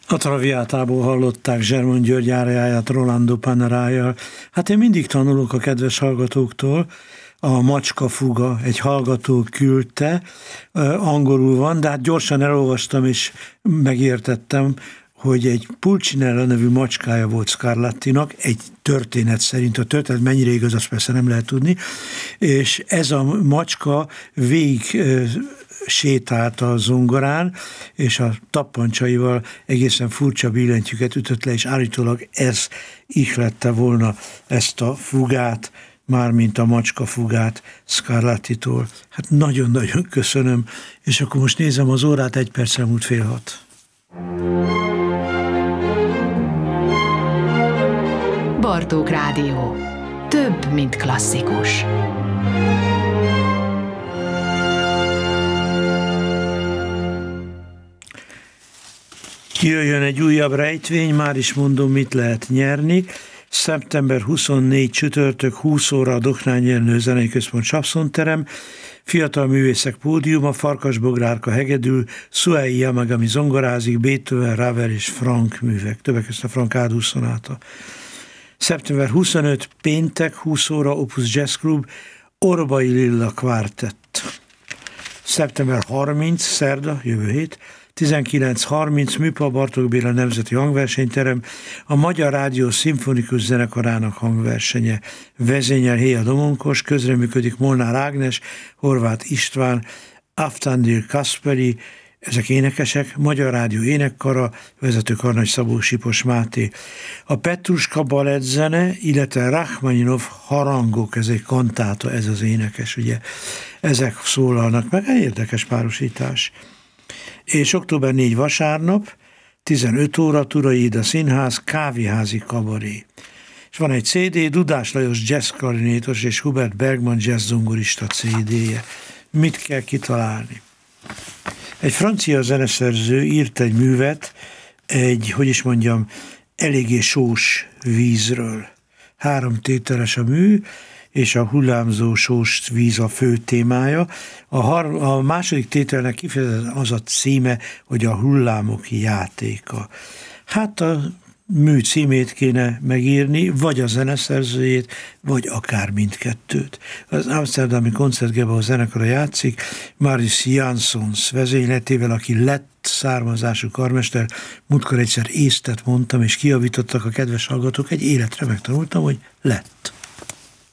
A Traviátából hallották Zsermond György áriáját Rolando Panerájjal. Hát én mindig tanulok a kedves hallgatóktól. A Macska fuga egy hallgató küldte, angolul van, de hát gyorsan elolvastam és megértettem, hogy egy Pulcinella nevű macskája volt Scarlattinak, egy történet szerint, a történet mennyire igaz, azt persze nem lehet tudni, és ez a macska végig sétált a zongorán, és a tappancsaival egészen furcsa billentyűket ütött le, és állítólag ez ihlette volna ezt a fugát, mármint a macska fugát Scarlattitól. Hát nagyon-nagyon köszönöm, és akkor most nézem az órát, 1 perccel múlt 5:30. Bartók Rádió. Több, mint klasszikus. Jöjjön egy újabb rejtvény, már is mondom, mit lehet nyerni. Szeptember 24 csütörtök 20 óra a Doknány Ernő Zenei Központ Sapszonterem, fiatal művészek pódiuma, Farkas Bográrka hegedül, Suei Yamagami zongorázik, Beethoven, Ravel és Frank művek, többek között a Frank Áldus szonáta. Szeptember 25 péntek 20 óra Opus Jazz Club, Orbai Lilla Quartett. Szeptember 30 szerda, jövő hét, 19:30 Műpa Bartók Béla Nemzeti Hangversenyterem, a Magyar Rádió Szimfonikus Zenekarának hangversenye. Vezényel Héja Domonkos, közreműködik Molnár Ágnes, Horváth István, Aftandir Kasperi, ezek énekesek, Magyar Rádió Énekkara, vezető karnagy Szabó Sipos Máté. A Petruska balettzene, illetve Rachmaninov harangok, ez egy kantáta, ez az énekes, ugye, ezek szólalnak meg, érdekes párosítás. És október 4 vasárnap, 15 óra, Turai Ida Színház, kávéházi kabaré. És van egy CD, Dudás Lajos jazz klarinétos és Hubert Bergman jazz zongorista CD-je. Mit kell kitalálni? Egy francia zeneszerző írt egy művet, eléggé sós vízről. 3 tételes a mű, és a hullámzó sós víz a fő témája. A második tételnek kifejezetten az a címe, hogy a hullámok játéka. Hát a mű címét kéne megírni, vagy a zeneszerzőjét, vagy akár mindkettőt. Az amsterdami koncertgebau zenekara játszik, Marius Jansons vezényletével, aki lett származású karmester. Múltkor egyszer észtet mondtam, és kijavítottak a kedves hallgatók, egy életre megtanultam, hogy lett.